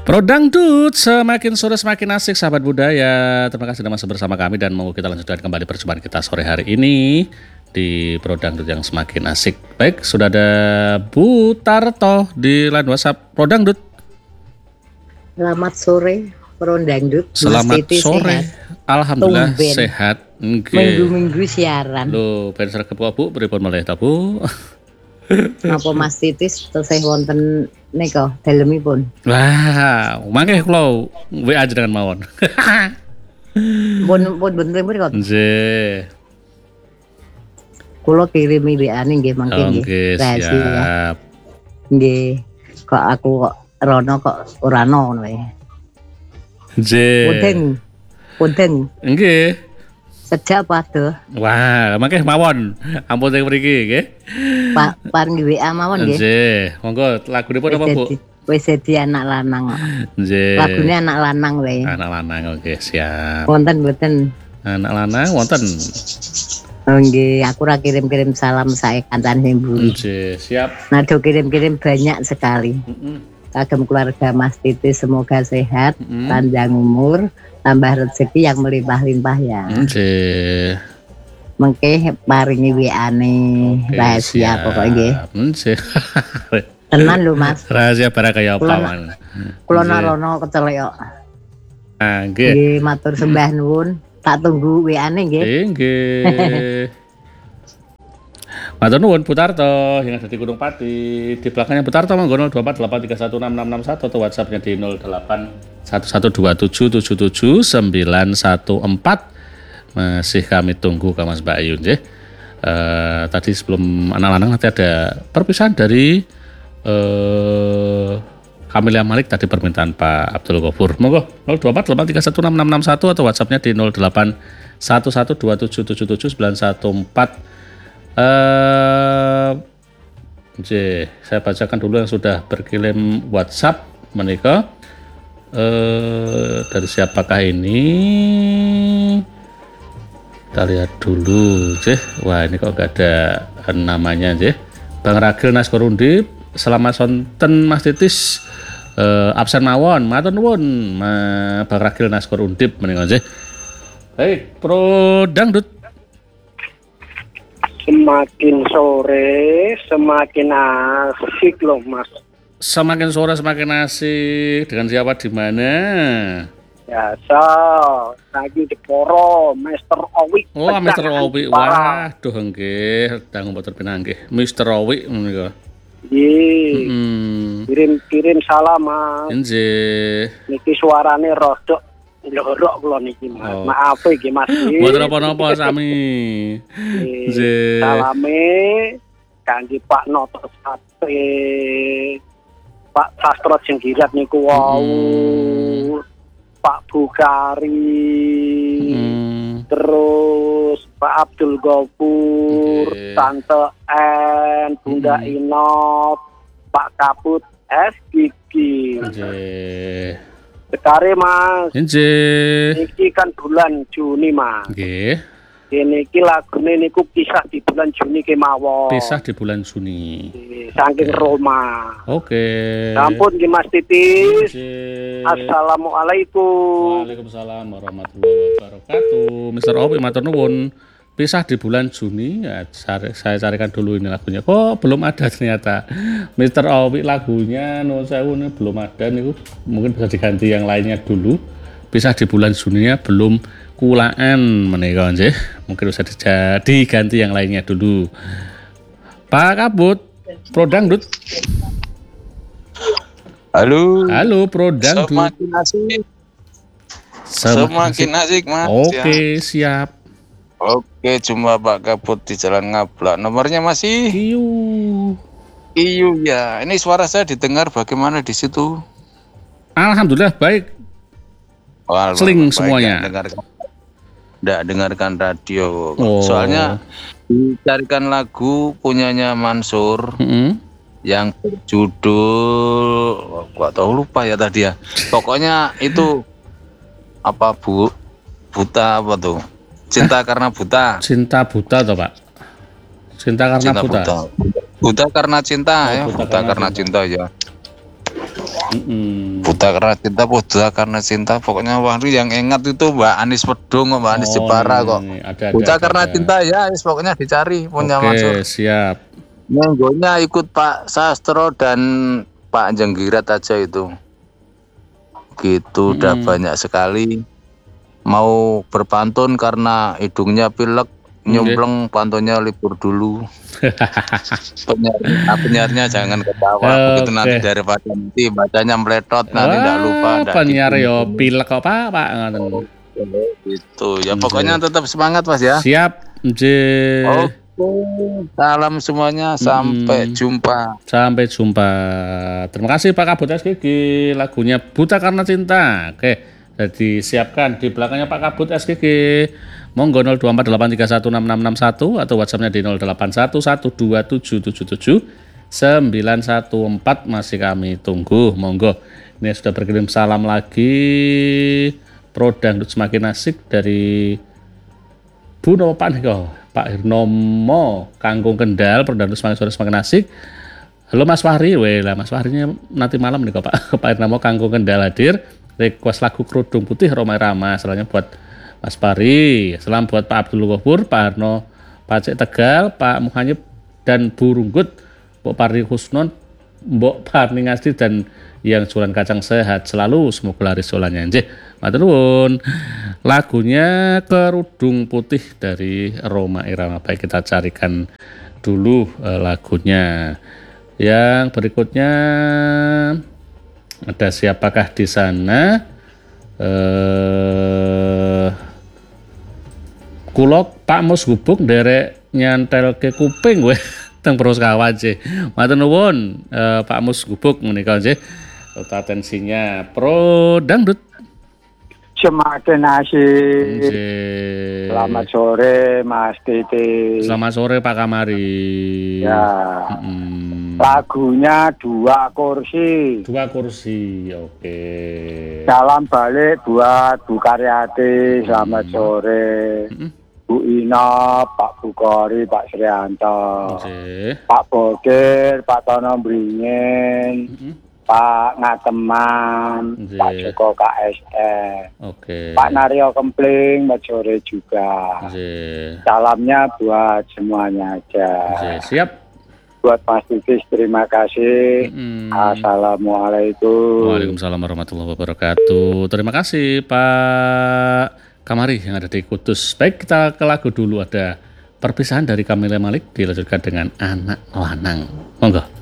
Pro Dangdut, semakin sore semakin asik sahabat budaya. Terima kasih sudah masih bersama kami dan mau kita lanjutkan kembali perjumpaan kita sore hari ini di Pro Dangdut yang semakin asik. Baik, sudah ada Bu Tarto di line WhatsApp Pro Dangdut. Selamat sore Pro Dangdut. Selamat sore. Sehat. Alhamdulillah Tumben. Sehat. Minggu-minggu siaran. Loh, ben sregep Bu, pripun malih ta Bu? Napa Mas Titis selesai wonten nika dalemipun. Wah, mangke kula WA jenengan mawon. Pun bener kok. Nggih. Kula kirimi WA-ne nggih mangke nggih. Oke, Rahasia. siap. Nggih. Kok aku kok rono kok ora ono ngono wae. Nggih. Punten. Nggih. Sejak padha. Wah, mangke mawon. Ampun teng mriki nggih. Pak paring WA mawon nggih. Nggih. Monggo lagunipun apa, Bu? Wis dadi anak lanang kok. Nggih. Lagune anak lanang wae. Anak lanang, oke, siap. Wonten mboten? Anak lanang wonten. Oh nggih, aku ora kirim-kirim salam sae kancane Bu. Nggih, siap. Nado kirim-kirim banyak sekali. Kagem keluarga Mas Titis semoga sehat, panjang umur, tambah rezeki yang melimpah-limpah ya. Nggih. Mengke paringi WA-ne rahasia pokoknya nggih. Nggih. Tenan lho Mas. Rahasia barang kaya apa, Man? Kula narono kecelek kok. Ah, nggih. Nggih, matur sembah nuwun. Tak tunggu WA-ne nggih. Nggih. Matur nuwun Bu Tarto yang ada di Gunung Pati. Di belakangnya Bu Tarto monggo 02483166661 atau WhatsApp-nya di 081127779114. Masih kami tunggu Kak Mas Mbak Ayu nggih. Tadi sebelum anak lanang nanti ada perpisahan dari Camelia Malik tadi permintaan Pak Abdul Ghafur. Monggo 02483166661 atau WhatsApp-nya di 081127779114. Saya bacakan dulu yang sudah berkirim WhatsApp menika. Dari siapakah ini? Kita lihat dulu, Wah, ini kok gak ada namanya, Bang Ragil Naskorundip, selamat sonten Mas Titis. Absen mawon, matur nuwun, Bang Ragil Naskorundip menika, Baik, Pro Dangdut. Semakin sore semakin asik loh Mas. Semakin sore semakin asik. Dengan siapa di mana? Biasa lagi di Poro Mr. Owi. Oh, Mr. Owi. Waduh nggih, dangu motor pinang nggih. Mr. Owi menika. Nggih. Kirim salam Mas. Nggih. Niki suarane rodok lorok kula niki Mas. Oh. Maaf iki Mas. Mboten napa-napa sami. Nggih. Salame kangge Pak Noto Sate. Pak Sastro Jenggirat niku wau. Pak Bukari. Terus Pak Abdul Ghafur, Tante N, Bunda Inop, Pak Kaput S Gigi. Nggih. Sekare Mas. Nggih. Niki kan bulan Juni Mas. Nggih. Ini lagune niku kisah di bulan Juni kemawon. Pisah di bulan Juni. Saking Roma. Oke. Sampun nggih Mas Titis. Nggih. Assalamualaikum. Waalaikumsalam warahmatullahi wabarakatuh. Mr. Owi matur nuwun. Pisah di bulan Juni, ya, saya carikan dulu ini lagunya. Kok belum ada ternyata. Mr. Owi lagunya nuwun sewu ini belum ada nih. Mungkin bisa diganti yang lainnya dulu. Pisah di bulan Juni ya belum kulaan menika nggih. Mungkin bisa diganti yang lainnya dulu. Pak Kabut, Pro Dangdut. Halo. Halo Pro Dangdut. Semakin asik. Semakin asik Mas. Oke, siap. Oke, jumpa Pak Kabut di Jalan Ngablak. Nomornya masih Iyu ya. Ini suara saya didengar bagaimana di situ? Alhamdulillah baik. Wah, Seling baik, semuanya. Enggak dengarkan radio. Oh. Soalnya dicarikan lagu punyanya Mansur yang berjudul gua tahu lupa ya tadi ya. Pokoknya itu apa buta apa tuh? Cinta karena buta. Cinta buta toh, Pak? Cinta karena buta. Buta karena cinta ya, buta buta karena cinta. cinta ya. Buta karena cinta, buta karena cinta. Pokoknya waktu yang ingat itu Mbak Anis Pedung, Mbak Anis Jepara kok. Buta karena cinta ya, pokoknya dicari punya Mansur. Siap. Monggonya ikut Pak Sastro dan Pak Jenggirat aja itu. Gitu udah banyak sekali. Mau berpantun karena hidungnya pilek, nyumpleng pantunnya libur dulu. Penyiarnya jangan ketawa begitu nanti daripada nanti bacanya meletot nanti tidak lupa. Penyiar yo pilek kok Pak gitu ya, pokoknya tetap semangat Mas ya. Siap. Oke, salam semuanya, sampai jumpa. Sampai jumpa. Terima kasih Pak Kabut SGG, lagunya Buta Karena Cinta. Oke, jadi siapkan di belakangnya Pak Kabut SGG. Monggo 02483166661 atau WhatsApp-nya di 081127779114 masih kami tunggu. Monggo. Ini sudah berkirim salam lagi. Pro Dangdut Semakin Asik dari Bu Nopan Pak Hirnomo Kangkung Kendal. Pro Dangdut Semakin Asik. Halo Mas Fahri, lah Mas Fahrinya nanti malam nih kok Pak Hirnomo Kangkung Kendal hadir. Request lagu Kerudung Putih Roma Irama, salahnya buat Mas Pari, salam buat Pak Abdul Ghafur, Pak Arno, Pak Cek Tegal, Pak Muhanyib dan Bu Runggut, Mbok Pari Husnon, Mbok Parni Ngasdi dan yang jualan kacang sehat selalu, semoga laris jualannya. Nggih, matur nuwun. Lagunya Kerudung Putih dari Roma Irama. Baik, kita carikan dulu lagunya. Yang berikutnya ada siapakah di sana? Kulok Pak Mus Gubuk derek nyantel ke kuping weh teng Proskawan sih. Matur nuwun Pak Mus Gubuk menika nggih. Atensinya Pro Dangdut. Semakin asik. Selamat sore Mas Titi. Selamat sore Pak Kamari. Ya. Lagunya Dua Kursi. Dua kursi, oke. Salam balik buat Bu Karyati. Selamat sore. Bu Ina, Pak Bukori, Pak Srianto, Pak Bodir, Pak Tono Bringin, Pak Ngateman, Pak Joko KSN, Pak Naryo Kempling, Mbak Sore juga. Salamnya buat semuanya aja. Siap. Buat Mas Titis, terima kasih. Assalamualaikum. Waalaikumsalam warahmatullahi wabarakatuh. Terima kasih Pak Kamari yang ada di Kudus. Baik, kita ke lagu dulu. Ada Perpisahan dari Kamila Malik dilanjutkan dengan Anak Lanang. Monggo.